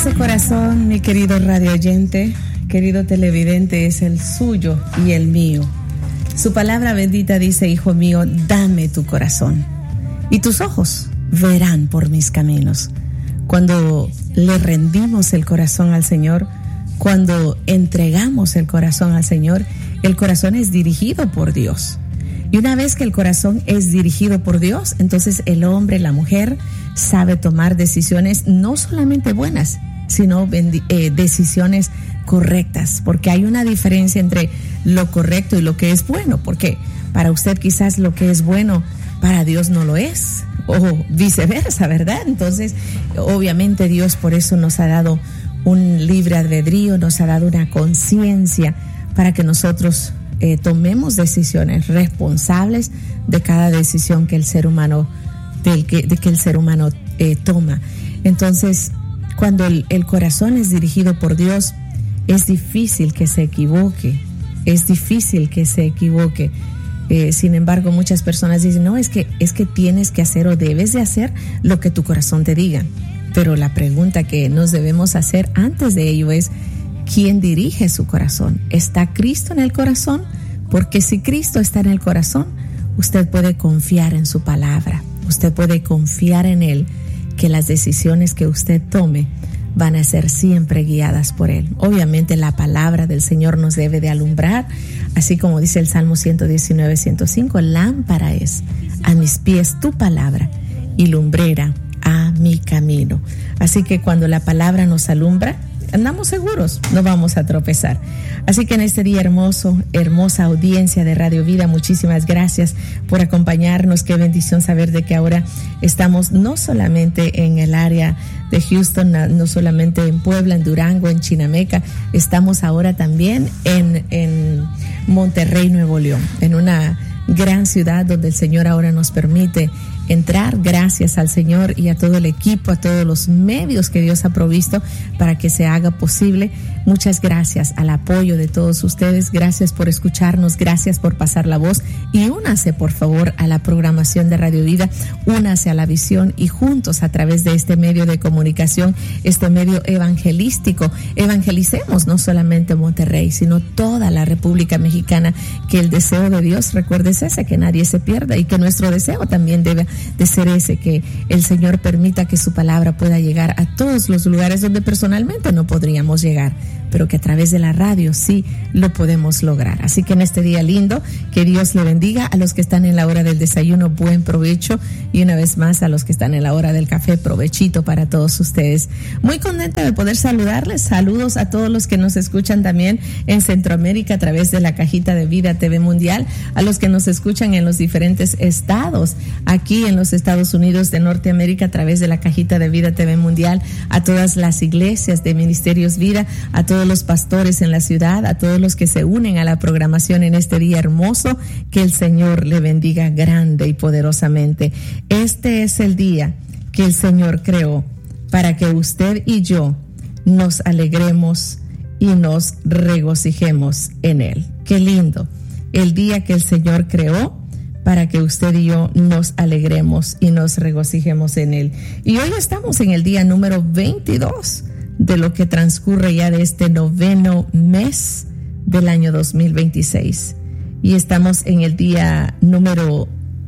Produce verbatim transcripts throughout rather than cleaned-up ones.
Ese corazón, mi querido radio oyente, querido televidente, es el suyo y el mío. Su palabra bendita dice: hijo mío, dame tu corazón, y tus ojos verán por mis caminos. Cuando le rendimos el corazón al Señor, cuando entregamos el corazón al Señor, el corazón es dirigido por Dios. Y una vez que el corazón es dirigido por Dios, entonces el hombre, la mujer, sabe tomar decisiones no solamente buenas, sino eh, decisiones correctas, porque hay una diferencia entre lo correcto y lo que es bueno, porque para usted quizás lo que es bueno, para Dios no lo es, o viceversa, ¿verdad? Entonces, obviamente Dios por eso nos ha dado un libre albedrío, nos ha dado una conciencia para que nosotros eh, tomemos decisiones responsables de cada decisión que el ser humano, del que, de que el ser humano eh, toma. Entonces, cuando el, el corazón es dirigido por Dios, es difícil que se equivoque, es difícil que se equivoque. Eh, sin embargo, muchas personas dicen, no, es que, es que tienes que hacer o debes de hacer lo que tu corazón te diga. Pero la pregunta que nos debemos hacer antes de ello es, ¿quién dirige su corazón? ¿Está Cristo en el corazón? Porque si Cristo está en el corazón, usted puede confiar en su palabra, usted puede confiar en Él, que las decisiones que usted tome van a ser siempre guiadas por Él. Obviamente la palabra del Señor nos debe de alumbrar, así como dice el Salmo ciento diecinueve, ciento cinco, lámpara es a mis pies tu palabra y lumbrera a mi camino. Así que cuando la palabra nos alumbra, andamos seguros, no vamos a tropezar. Así que en este día hermoso, hermosa audiencia de Radio Vida, muchísimas gracias por acompañarnos. Qué bendición saber de que ahora estamos no solamente en el área de Houston, no solamente en Puebla, en Durango, en Chinameca, estamos ahora también en, en Monterrey, Nuevo León, en una gran ciudad donde el Señor ahora nos permite entrar. Gracias al Señor y a todo el equipo, a todos los medios que Dios ha provisto para que se haga posible. Muchas gracias al apoyo de todos ustedes. Gracias por escucharnos, gracias por pasar la voz, y únase por favor a la programación de Radio Vida, únase a la visión, y juntos a través de este medio de comunicación, este medio evangelístico, evangelicemos no solamente Monterrey, sino toda la República Mexicana, que el deseo de Dios, recuerde, es ese, que nadie se pierda, y que nuestro deseo también debe de ser ese, que el Señor permita que su palabra pueda llegar a todos los lugares donde personalmente no podríamos llegar, pero que a través de la radio sí lo podemos lograr. Así que en este día lindo, que Dios le bendiga. A los que están en la hora del desayuno, buen provecho, y una vez más a los que están en la hora del café, provechito para todos ustedes. Muy contenta de poder saludarles. Saludos a todos los que nos escuchan también en Centroamérica a través de la Cajita de Vida T V Mundial, a los que nos escuchan en los diferentes estados, aquí en los Estados Unidos de Norteamérica a través de la Cajita de Vida T V Mundial, a todas las iglesias de Ministerios Vida, a todos los pastores en la ciudad, a todos los que se unen a la programación en este día hermoso. Que el Señor le bendiga grande y poderosamente. Este es el día que el Señor creó para que usted y yo nos alegremos y nos regocijemos en Él. Qué lindo, el día que el Señor creó para que usted y yo nos alegremos y nos regocijemos en Él. Y hoy estamos en el día número veintidós de lo que transcurre ya de este noveno mes del año dos mil veintiséis. Y estamos en el día número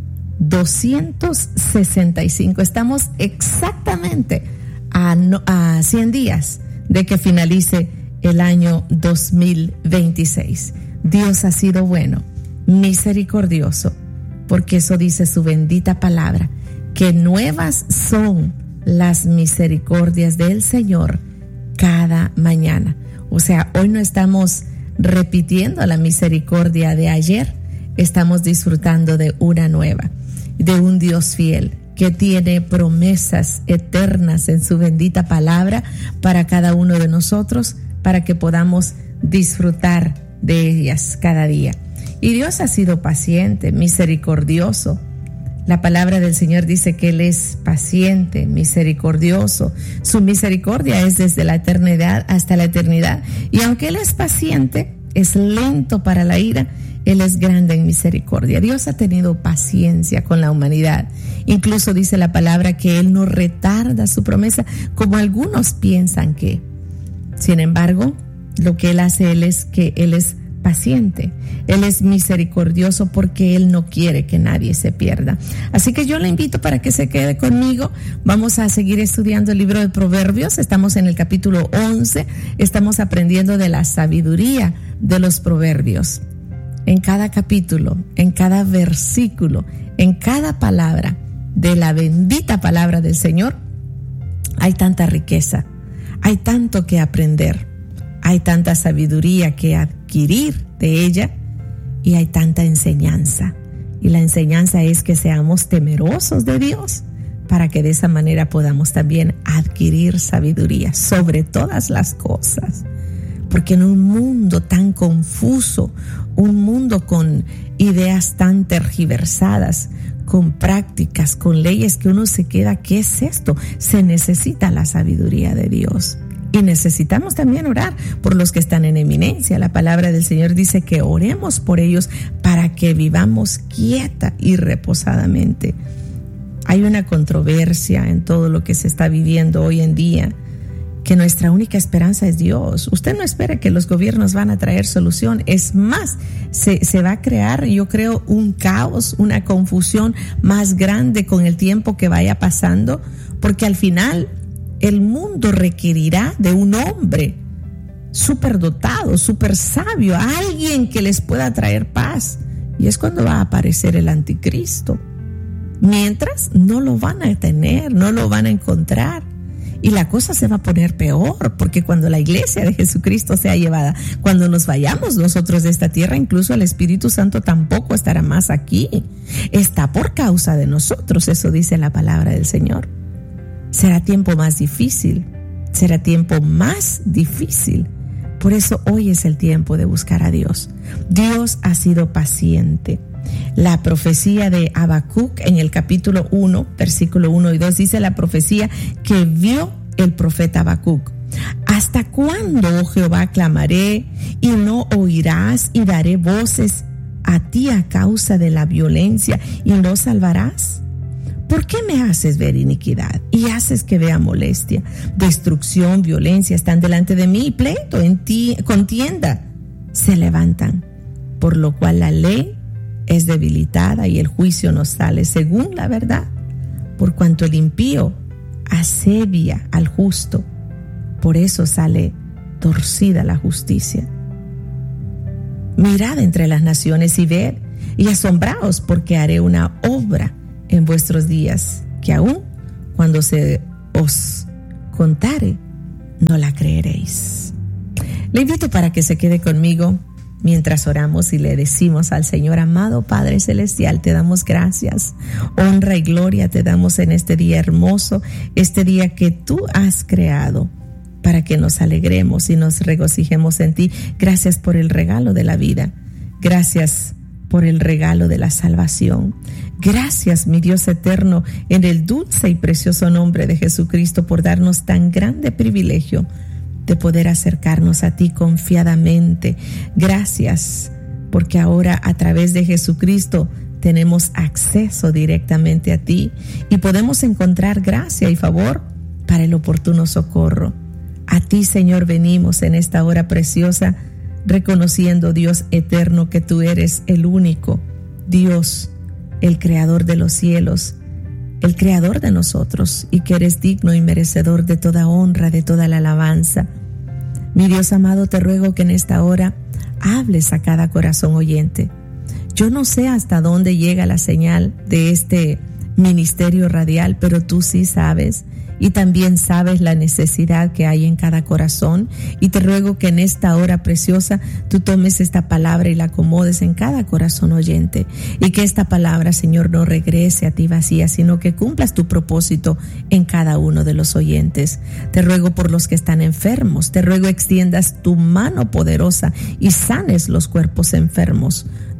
doscientos sesenta y cinco. Estamos exactamente a, no, a cien días de que finalice el año dos mil veintiséis. Dios ha sido bueno, misericordioso, porque eso dice su bendita palabra, que nuevas son las misericordias del Señor cada mañana. O sea, hoy no estamos repitiendo la misericordia de ayer, estamos disfrutando de una nueva, de un Dios fiel que tiene promesas eternas en su bendita palabra para cada uno de nosotros, para que podamos disfrutar de ellas cada día. Y Dios ha sido paciente, misericordioso. La palabra del Señor dice que Él es paciente, misericordioso. Su misericordia es desde la eternidad hasta la eternidad. Y aunque Él es paciente, es lento para la ira Él es grande en misericordia. Dios ha tenido paciencia con la humanidad. Incluso dice la palabra que Él no retarda su promesa como algunos piensan que. Sin embargo, lo que Él hace Él es que Él es paciente. Él es misericordioso porque Él no quiere que nadie se pierda. Así que yo le invito para que se quede conmigo. Vamos a seguir estudiando el libro de Proverbios. Estamos en el capítulo once. Estamos aprendiendo de la sabiduría de los proverbios. En cada capítulo, en cada versículo, en cada palabra de la bendita palabra del Señor, hay tanta riqueza, hay tanto que aprender, hay tanta sabiduría que adquirir de ella y hay tanta enseñanza. Y la enseñanza es que seamos temerosos de Dios para que de esa manera podamos también adquirir sabiduría sobre todas las cosas. Porque en un mundo tan confuso, un mundo con ideas tan tergiversadas, con prácticas, con leyes que uno se queda, ¿qué es esto? Se necesita la sabiduría de Dios. Y necesitamos también orar por los que están en eminencia. La palabra del Señor dice que oremos por ellos para que vivamos quieta y reposadamente. Hay una controversia en todo lo que se está viviendo hoy en día, que nuestra única esperanza es Dios. Usted no espere que los gobiernos van a traer solución. Es más, se, se va a crear, yo creo, un caos, una confusión más grande con el tiempo que vaya pasando, porque al final el mundo requerirá de un hombre súper dotado, súper sabio, alguien que les pueda traer paz. Y es cuando va a aparecer el anticristo. Mientras, no lo van a tener, no lo van a encontrar. Y la cosa se va a poner peor, porque cuando la iglesia de Jesucristo sea llevada, cuando nos vayamos nosotros de esta tierra, incluso el Espíritu Santo tampoco estará más aquí. Está por causa de nosotros, eso dice la palabra del Señor. Será tiempo más difícil, será tiempo más difícil. Por eso hoy es el tiempo de buscar a Dios. Dios ha sido paciente. La profecía de Habacuc en el capítulo uno, versículo uno y dos, dice la profecía que vio el profeta Habacuc. ¿Hasta cuándo, oh Jehová, clamaré y no oirás, y daré voces a ti a causa de la violencia y no salvarás? ¿Por qué me haces ver iniquidad y haces que vea molestia? Destrucción, violencia están delante de mí, y pleito, en ti, contienda se levantan, por lo cual la ley es debilitada y el juicio no sale según la verdad, por cuanto el impío asebia al justo, por eso sale torcida la justicia. Mirad entre las naciones y ved, y asombraos, porque haré una obra en vuestros días, que aún cuando se os contare, no la creeréis. Le invito para que se quede conmigo mientras oramos y le decimos al Señor: amado Padre Celestial, te damos gracias, honra y gloria te damos en este día hermoso, este día que tú has creado para que nos alegremos y nos regocijemos en ti. Gracias por el regalo de la vida, gracias por el regalo de la salvación. Gracias, mi Dios eterno, en el dulce y precioso nombre de Jesucristo, por darnos tan grande privilegio de poder acercarnos a ti confiadamente. Gracias, porque ahora a través de Jesucristo tenemos acceso directamente a ti y podemos encontrar gracia y favor para el oportuno socorro. A ti, Señor, venimos en esta hora preciosa, reconociendo, Dios eterno, que tú eres el único Dios, el creador de los cielos, el creador de nosotros, y que eres digno y merecedor de toda honra, de toda la alabanza. Mi Dios amado, te ruego que en esta hora hables a cada corazón oyente. Yo no sé hasta dónde llega la señal de este ministerio radial, pero tú sí sabes, y también sabes la necesidad que hay en cada corazón, y te ruego que en esta hora preciosa tú tomes esta palabra y la acomodes en cada corazón oyente, y que esta palabra, Señor, no regrese a ti vacía, sino que cumplas tu propósito en cada uno de los oyentes. Te ruego por los que están enfermos, te ruego extiendas tu mano poderosa y sanes los cuerpos enfermos,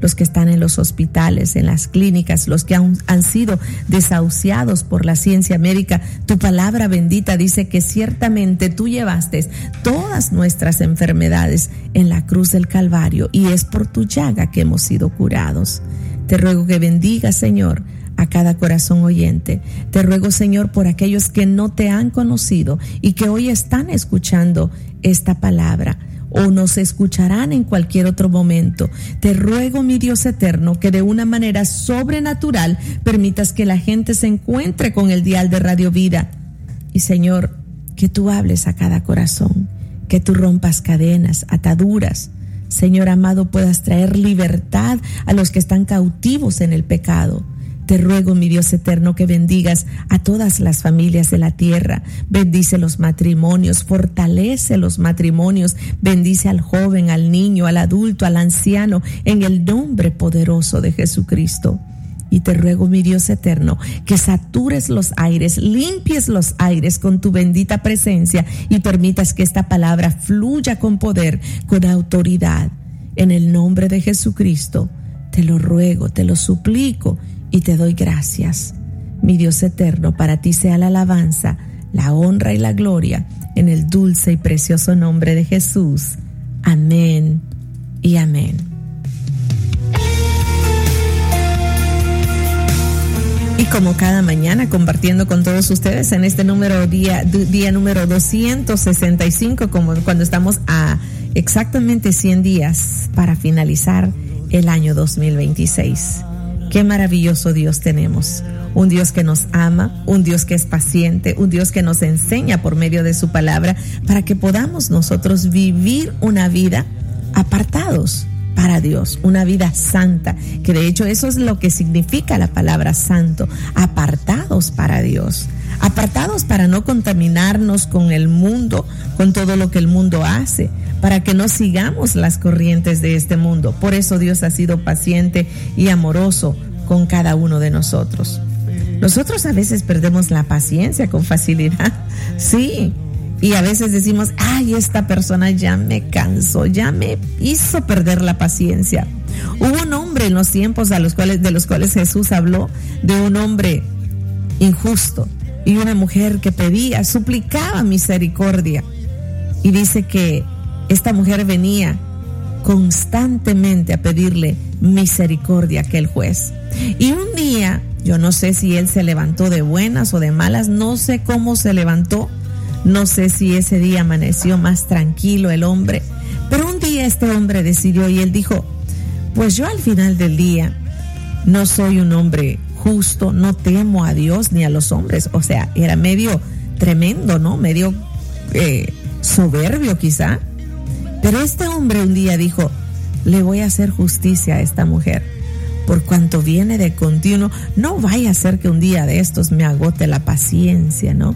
los que están en los hospitales, en las clínicas, los que han, han sido desahuciados por la ciencia médica. Tu palabra bendita dice que ciertamente tú llevaste todas nuestras enfermedades en la cruz del Calvario y es por tu llaga que hemos sido curados. Te ruego que bendigas, Señor, a cada corazón oyente. Te ruego, Señor, por aquellos que no te han conocido y que hoy están escuchando esta palabra o nos escucharán en cualquier otro momento. Te ruego, mi Dios eterno, que de una manera sobrenatural permitas que la gente se encuentre con el dial de Radio Vida. Y, Señor, que tú hables a cada corazón, que tú rompas cadenas, ataduras. Señor amado, puedas traer libertad a los que están cautivos en el pecado. Te ruego, mi Dios eterno, que bendigas a todas las familias de la tierra. Bendice los matrimonios, fortalece los matrimonios, bendice al joven, al niño, al adulto, al anciano, en el nombre poderoso de Jesucristo. Y te ruego, mi Dios eterno, que satures los aires, limpies los aires con tu bendita presencia y permitas que esta palabra fluya con poder, con autoridad. En el nombre de Jesucristo, te lo ruego, te lo suplico y te doy gracias. Mi Dios eterno, para ti sea la alabanza, la honra y la gloria, en el dulce y precioso nombre de Jesús. Amén y amén. Y como cada mañana, compartiendo con todos ustedes en este número día, día número doscientos sesenta y cinco, como cuando estamos a exactamente cien días para finalizar el año dos mil veintiséis. Qué maravilloso Dios tenemos. Un Dios que nos ama, un Dios que es paciente, un Dios que nos enseña por medio de su palabra para que podamos nosotros vivir una vida apartados para Dios, una vida santa, que de hecho eso es lo que significa la palabra santo, apartados para Dios, apartados para no contaminarnos con el mundo, con todo lo que el mundo hace, para que no sigamos las corrientes de este mundo. Por eso Dios ha sido paciente y amoroso con cada uno de nosotros. Nosotros a veces perdemos la paciencia con facilidad, sí. Y a veces decimos, ay, esta persona ya me cansó, ya me hizo perder la paciencia. Hubo un hombre en los tiempos a los cuales, de los cuales Jesús habló, de un hombre injusto y una mujer que pedía, suplicaba misericordia. Y dice que esta mujer venía constantemente a pedirle misericordia a aquel juez. Y un día, yo no sé si él se levantó de buenas o de malas, no sé cómo se levantó. No sé si ese día amaneció más tranquilo el hombre, pero un día este hombre decidió y él dijo, pues yo al final del día no soy un hombre justo, no temo a Dios ni a los hombres. O sea, era medio tremendo, ¿no? Medio eh, soberbio quizá. Pero este hombre un día dijo, le voy a hacer justicia a esta mujer, por cuanto viene de continuo, no vaya a ser que un día de estos me agote la paciencia, ¿no?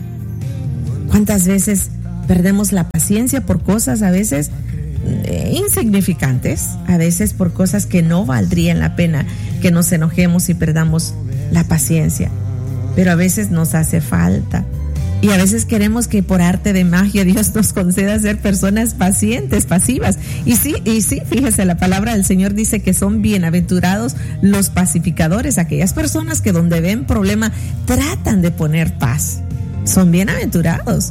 ¿Cuántas veces perdemos la paciencia por cosas a veces eh, insignificantes, a veces por cosas que no valdrían la pena que nos enojemos y perdamos la paciencia? Pero a veces nos hace falta y a veces queremos que por arte de magia Dios nos conceda ser personas pacientes, pasivas. Y sí, y sí, fíjese, la palabra del Señor dice que son bienaventurados los pacificadores, aquellas personas que donde ven problema tratan de poner paz. Son bienaventurados.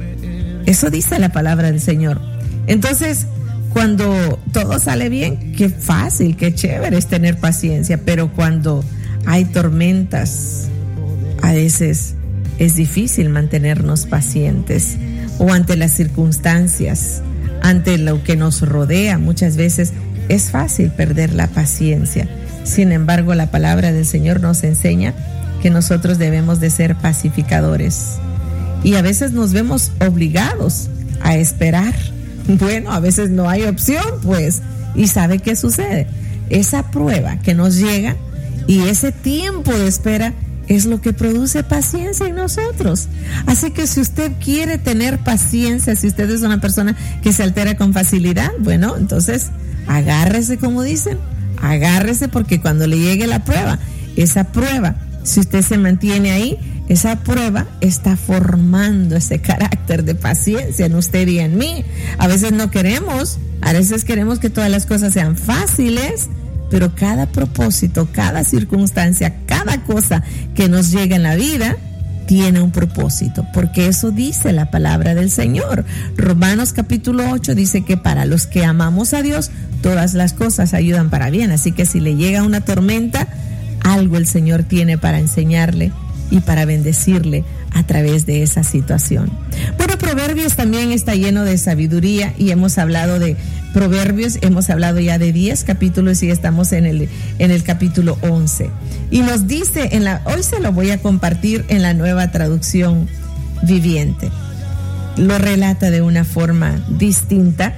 Eso dice la palabra del Señor. Entonces, cuando todo sale bien, qué fácil, qué chévere es tener paciencia, pero cuando hay tormentas, a veces es difícil mantenernos pacientes, o ante las circunstancias, ante lo que nos rodea, muchas veces es fácil perder la paciencia. Sin embargo, la palabra del Señor nos enseña que nosotros debemos de ser pacificadores. Y a veces nos vemos obligados a esperar. Bueno, a veces no hay opción, pues. ¿Y sabe qué sucede? Esa prueba que nos llega y ese tiempo de espera es lo que produce paciencia en nosotros. Así que si usted quiere tener paciencia, si usted es una persona que se altera con facilidad, bueno, entonces agárrese, como dicen, agárrese, porque cuando le llegue la prueba, esa prueba, si usted se mantiene ahí, esa prueba está formando ese carácter de paciencia en usted y en mí. A veces no queremos, a veces queremos que todas las cosas sean fáciles, pero cada propósito, cada circunstancia, cada cosa que nos llega en la vida tiene un propósito, porque eso dice la palabra del Señor. Romanos capítulo ocho dice que para los que amamos a Dios, todas las cosas ayudan para bien. Así que si le llega una tormenta, algo el Señor tiene para enseñarle y para bendecirle a través de esa situación. Bueno, Proverbios también está lleno de sabiduría y hemos hablado de Proverbios, hemos hablado ya de diez capítulos y estamos en el, en el capítulo once. Y nos dice, en la, hoy se lo voy a compartir en la Nueva Traducción Viviente. Lo relata de una forma distinta,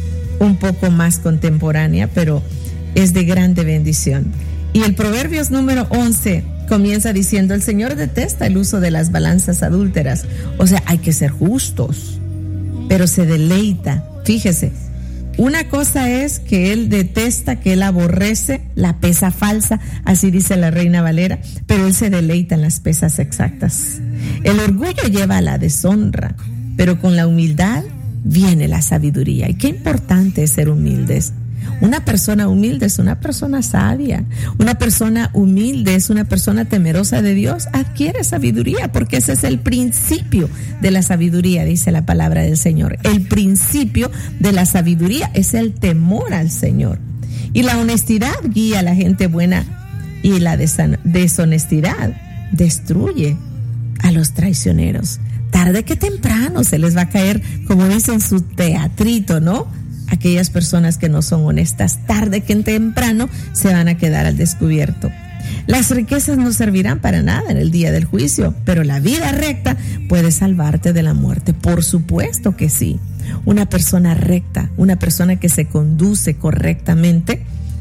un poco más contemporánea, pero es de grande bendición. Y el Proverbios número once comienza diciendo: el Señor detesta el uso de las balanzas adúlteras. O sea, hay que ser justos, pero se deleita. Fíjese, una cosa es que Él detesta, que Él aborrece la pesa falsa, así dice la Reina Valera, pero Él se deleita en las pesas exactas. El orgullo lleva a la deshonra, pero con la humildad viene la sabiduría. Y qué importante es ser humildes. Una persona humilde es una persona sabia. Una persona humilde es una persona temerosa de Dios. Adquiere sabiduría, porque ese es el principio de la sabiduría, dice la palabra del Señor. El principio de la sabiduría es el temor al Señor. Y la honestidad guía a la gente buena, y la deshonestidad destruye a los traicioneros. Tarde que temprano se les va a caer, como dicen, su teatrito, ¿no? Aquellas personas que no son honestas, tarde que temprano se van a quedar al descubierto. Las riquezas no servirán para nada en el día del juicio, pero la vida recta puede salvarte de la muerte. Por supuesto que sí. Una persona recta, una persona que se conduce correctamente,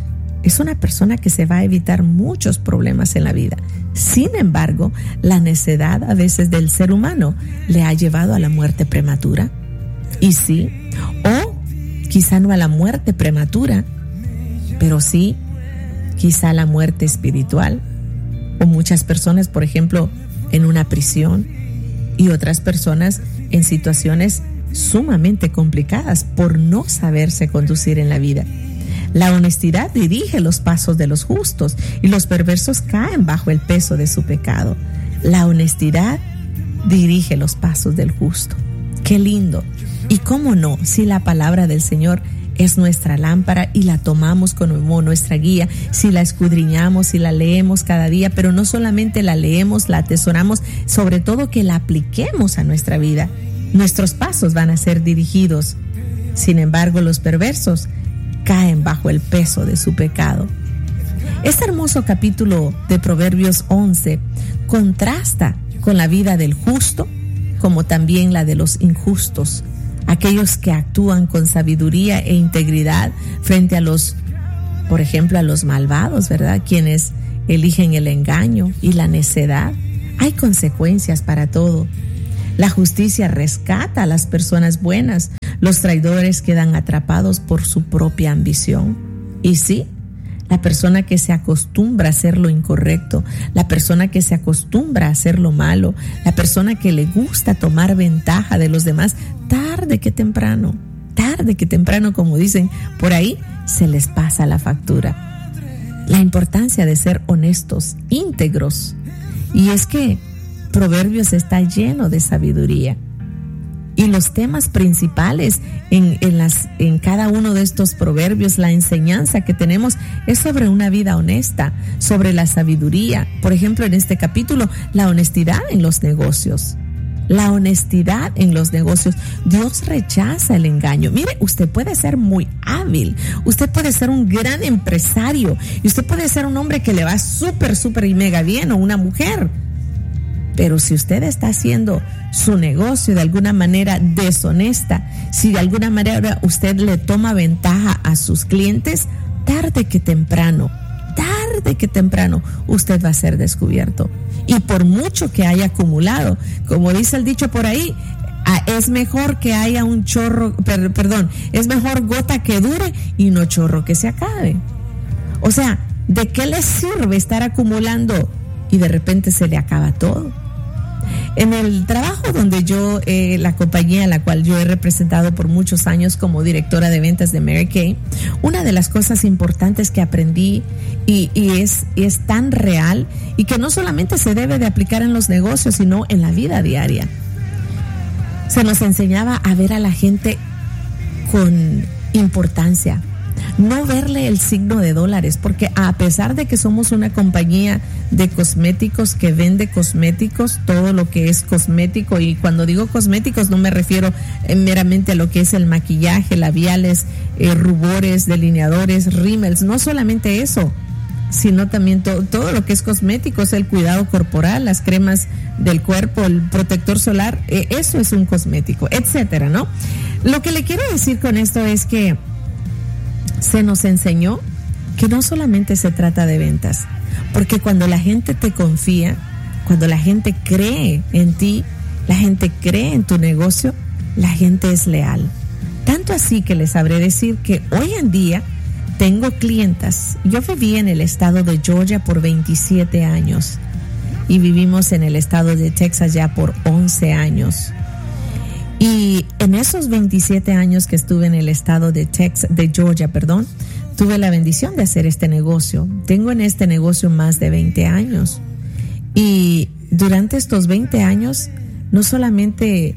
es una persona que se va a evitar muchos problemas en la vida. Sin embargo, la necedad a veces del ser humano le ha llevado a la muerte prematura. Y sí, o quizá no a la muerte prematura, pero sí quizá a la muerte espiritual. O muchas personas, por ejemplo, en una prisión, y otras personas en situaciones sumamente complicadas por no saberse conducir en la vida. La honestidad dirige los pasos de los justos, y los perversos caen bajo el peso de su pecado. La honestidad dirige los pasos del justo. ¡Qué lindo! Y cómo no, si la palabra del Señor es nuestra lámpara y la tomamos como nuestra guía, si la escudriñamos, si la leemos cada día, pero no solamente la leemos, la atesoramos, sobre todo que la apliquemos a nuestra vida. Nuestros pasos van a ser dirigidos. Sin embargo, los perversos caen bajo el peso de su pecado. Este hermoso capítulo de Proverbios once contrasta con la vida del justo, como también la de los injustos, aquellos que actúan con sabiduría e integridad frente a los, por ejemplo, a los malvados, ¿verdad? Quienes eligen el engaño y la necedad. Hay consecuencias para todo. La justicia rescata a las personas buenas. Los traidores quedan atrapados por su propia ambición. Y sí, la persona que se acostumbra a hacer lo incorrecto, la persona que se acostumbra a hacer lo malo, la persona que le gusta tomar ventaja de los demás, tarde que temprano, tarde que temprano, como dicen por ahí, se les pasa la factura. La importancia de ser honestos, íntegros. Y es que Proverbios está lleno de sabiduría. Y los temas principales en, en, las, en cada uno de estos proverbios, la enseñanza que tenemos es sobre una vida honesta, sobre la sabiduría. Por ejemplo, en este capítulo, la honestidad en los negocios. La honestidad en los negocios. Dios rechaza el engaño. Mire, usted puede ser muy hábil, usted puede ser un gran empresario, y usted puede ser un hombre que le va súper, súper y mega bien, o una mujer. Pero si usted está haciendo su negocio de alguna manera deshonesta, si de alguna manera usted le toma ventaja a sus clientes, tarde que temprano, tarde que temprano, usted va a ser descubierto. Y por mucho que haya acumulado, como dice el dicho por ahí, es mejor que haya un chorro, per, perdón, es mejor gota que dure y no chorro que se acabe. O sea, ¿de qué le sirve estar acumulando y de repente se le acaba todo? En el trabajo donde yo, eh, la compañía a la cual yo he representado por muchos años como directora de ventas de Mary Kay, una de las cosas importantes que aprendí y, y es, y es tan real y que no solamente se debe de aplicar en los negocios, sino en la vida diaria. Se nos enseñaba a ver a la gente con importancia, no verle el signo de dólares, porque a pesar de que somos una compañía de cosméticos que vende cosméticos, todo lo que es cosmético, y cuando digo cosméticos no me refiero eh, meramente a lo que es el maquillaje, labiales, eh, rubores, delineadores, rímels, no solamente eso, sino también to- todo lo que es cosméticos, el cuidado corporal, las cremas del cuerpo, el protector solar, eh, eso es un cosmético, etcétera, ¿no? Lo que le quiero decir con esto es que se nos enseñó que no solamente se trata de ventas, porque cuando la gente te confía, cuando la gente cree en ti, la gente cree en tu negocio, la gente es leal. Tanto así que les sabré decir que hoy en día tengo clientas. Yo viví en el estado de Georgia por veintisiete años y vivimos en el estado de Texas ya por once años. Y en esos veintisiete años que estuve en el estado de Texas, de Georgia, perdón, tuve la bendición de hacer este negocio. Tengo en este negocio más de veinte años. Y durante estos veinte años, no solamente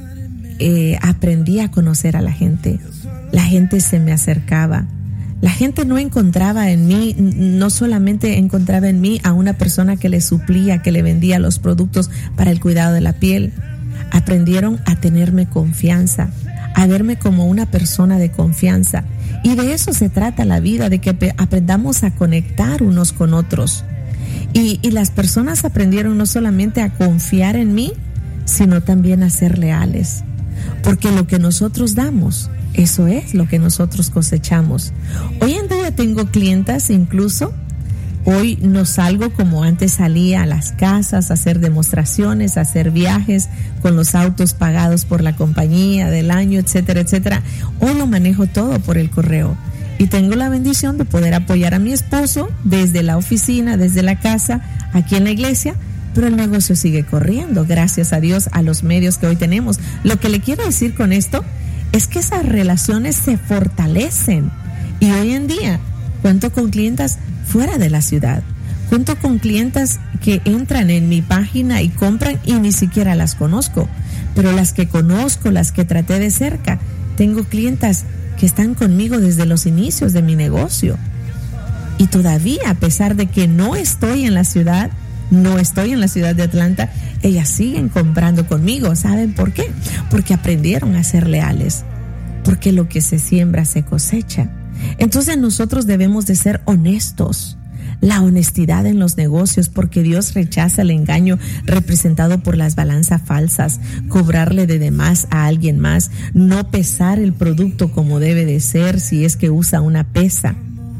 eh, aprendí a conocer a la gente, la gente se me acercaba. La gente no encontraba en mí, no solamente encontraba en mí a una persona que le suplía, que le vendía los productos para el cuidado de la piel. Aprendieron a tenerme confianza, a verme como una persona de confianza. Y de eso se trata la vida, de que aprendamos a conectar unos con otros. Y, y las personas aprendieron no solamente a confiar en mí, sino también a ser leales. Porque lo que nosotros damos, eso es lo que nosotros cosechamos. Hoy en día tengo clientas, incluso hoy no salgo como antes salía a las casas a hacer demostraciones, a hacer viajes con los autos pagados por la compañía del año, etcétera, etcétera. Hoy lo manejo todo por el correo y tengo la bendición de poder apoyar a mi esposo desde la oficina, desde la casa, aquí en la iglesia, pero el negocio sigue corriendo, gracias a Dios, a los medios que hoy tenemos. Lo que le quiero decir con esto es que esas relaciones se fortalecen y hoy en día cuento con clientas fuera de la ciudad. Cuento con clientas que entran en mi página y compran y ni siquiera las conozco. Pero las que conozco, las que traté de cerca, tengo clientas que están conmigo desde los inicios de mi negocio. Y todavía, a pesar de que no estoy en la ciudad, no estoy en la ciudad de Atlanta, ellas siguen comprando conmigo. ¿Saben por qué? Porque aprendieron a ser leales. Porque lo que se siembra se cosecha. Entonces nosotros debemos de ser honestos. La honestidad en los negocios, porque Dios rechaza el engaño representado por las balanzas falsas, cobrarle de demás a alguien más, no pesar el producto como debe de ser si es que usa una pesa.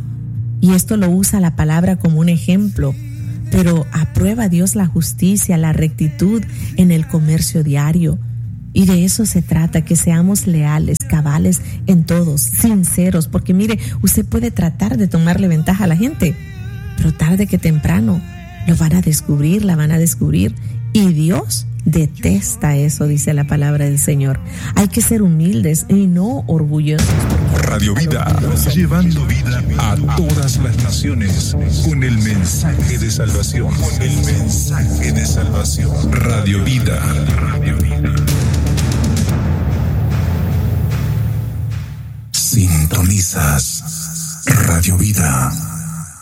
Y esto lo usa la palabra como un ejemplo, pero aprueba Dios la justicia, la rectitud en el comercio diario. Y de eso se trata, que seamos leales, cabales en todos, sinceros, porque mire, usted puede tratar de tomarle ventaja a la gente, pero tarde que temprano lo van a descubrir, la van a descubrir, y Dios detesta eso, dice la palabra del Señor. Hay que ser humildes y no orgullosos. Radio Vida, llevando vida a todas las naciones con el mensaje de salvación, con el mensaje de salvación. Radio Vida, Radio Vida. Sintonizas Radio Vida.